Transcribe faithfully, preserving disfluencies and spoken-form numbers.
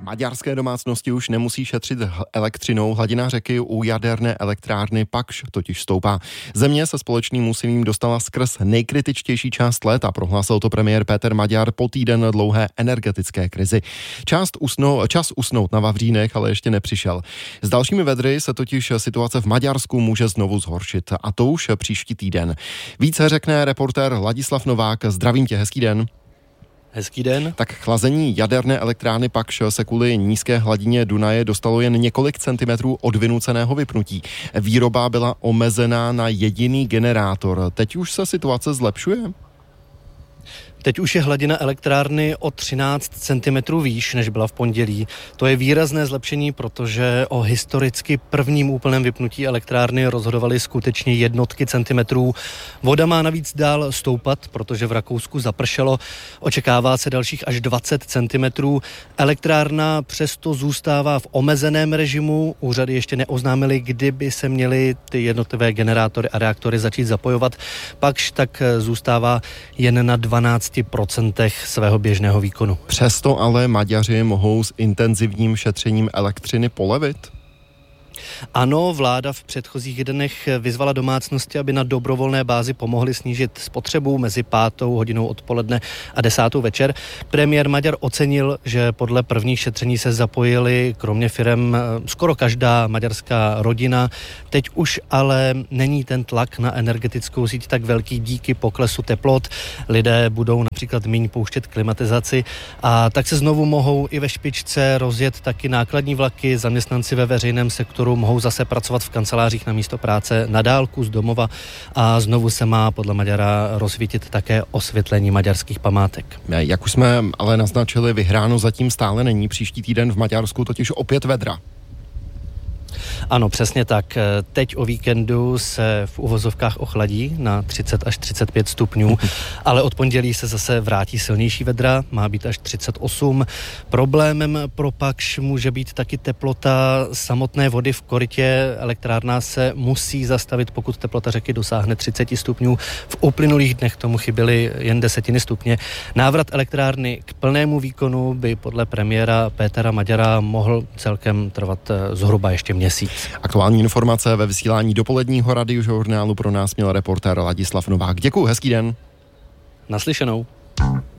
Maďarské domácnosti už nemusí šetřit elektřinou. Hladina řeky u jaderné elektrárny Pakš totiž stoupá. Země se společným úsilím dostala skrz nejkritičtější část léta, prohlásil to premiér Péter Maďar po týden dlouhé energetické krizi. Část usnou, čas usnout na vavřínech ale ještě nepřišel. S dalšími vedry se totiž situace v Maďarsku může znovu zhoršit, a to už příští týden. Více řekne reportér Ladislav Novák. Zdravím tě, hezký den. Hezký den. Tak chlazení jaderné elektrárny Pakš se kvůli nízké hladině Dunaje dostalo jen několik centimetrů od vynuceného vypnutí. Výroba byla omezená na jediný generátor. Teď už se situace zlepšuje? Teď už je hladina elektrárny o třináct centimetrů výš, než byla v pondělí. To je výrazné zlepšení, protože o historicky prvním úplném vypnutí elektrárny rozhodovaly skutečně jednotky centimetrů. Voda má navíc dál stoupat, protože v Rakousku zapršelo. Očekává se dalších až dvacet centimetrů. Elektrárna přesto zůstává v omezeném režimu. Úřady ještě neoznámily, kdy by se měly ty jednotlivé generátory a reaktory začít zapojovat. Pakž tak zůstává jen na dvanáct procentech svého běžného výkonu. Přesto ale Maďaři mohou s intenzivním šetřením elektřiny polevit? Ano, vláda v předchozích dnech vyzvala domácnosti, aby na dobrovolné bázi pomohli snížit spotřebu mezi pátou hodinou odpoledne a desátou večer. Premiér Maďar ocenil, že podle prvních šetření se zapojili kromě firem skoro každá maďarská rodina. Teď už ale není ten tlak na energetickou síť tak velký díky poklesu teplot. Lidé budou například míň pouštět klimatizaci a tak se znovu mohou i ve špičce rozjet taky nákladní vlaky. Zaměstnanci ve veřejném sektoru mohou zase pracovat v kancelářích na místo práce na dálku z domova a znovu se má podle Maďara rozsvítit také osvětlení maďarských památek. Jak už jsme ale naznačili, vyhráno zatím stále není. Příští týden v Maďarsku totiž opět vedra. Ano, přesně tak. Teď o víkendu se v uvozovkách ochladí na třicet až třicet pět stupňů, ale od pondělí se zase vrátí silnější vedra, má být až třicet osm. Problémem pro Pakš může být taky teplota samotné vody v korytě. Elektrárna se musí zastavit, pokud teplota řeky dosáhne třicet stupňů. V uplynulých dnech tomu chyběly jen desetiny stupně. Návrat elektrárny k plnému výkonu by podle premiéra Pétera Maďara mohl celkem trvat zhruba ještě měsíc. Aktuální informace ve vysílání dopoledního radiožurnálu pro nás měl reportér Ladislav Novák. Děkuju, hezký den. Naslyšenou.